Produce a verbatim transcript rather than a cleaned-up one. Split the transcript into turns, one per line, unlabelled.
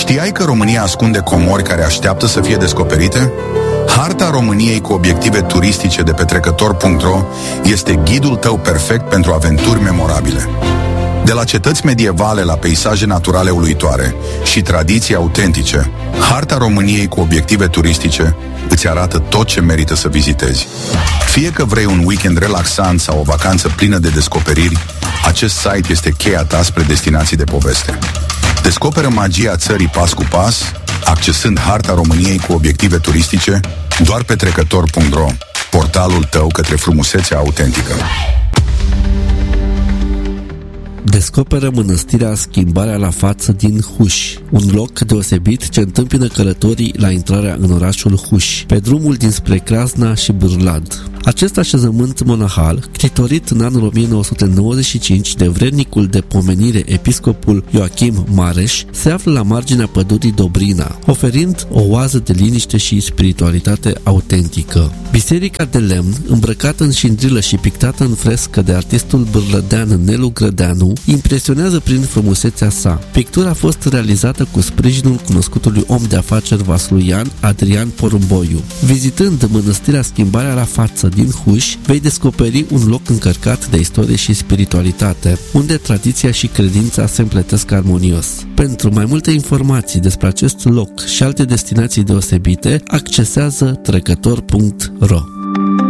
Știai că România ascunde comori care așteaptă să fie descoperite? Harta României cu obiective turistice de pe trecător punct ro este ghidul tău perfect pentru aventuri memorabile. De la cetăți medievale la peisaje naturale uluitoare și tradiții autentice, Harta României cu obiective turistice îți arată tot ce merită să vizitezi. Fie că vrei un weekend relaxant sau o vacanță plină de descoperiri, acest site este cheia ta spre destinații de poveste. Descoperă magia țării pas cu pas, accesând Harta României cu obiective turistice doar pe trecător punct ro, portalul tău către frumusețea autentică.
Descoperă mănăstirea Schimbarea la Față din Huși, un loc deosebit ce întâmpină călătorii la intrarea în orașul Huși, pe drumul dinspre Crasna și Bârlad. Acest așezământ monahal, ctitorit în anul o mie nouă sute nouăzeci și cinci de vrednicul de pomenire episcopul Ioachim Mareș, se află la marginea pădurii Dobrina, oferind o oază de liniște și spiritualitate autentică. Biserica de lemn, îmbrăcată în șindrilă și pictată în frescă de artistul bârlădean Nelu Grădeanu, impresionează prin frumusețea sa. Pictura a fost realizată cu sprijinul cunoscutului om de afaceri vasluian Adrian Porumboiu. Vizitând mănăstirea Schimbarea la Față din Huși, vei descoperi un loc încărcat de istorie și spiritualitate, unde tradiția și credința se împletesc armonios. Pentru mai multe informații despre acest loc și alte destinații deosebite, accesează trecător punct ro.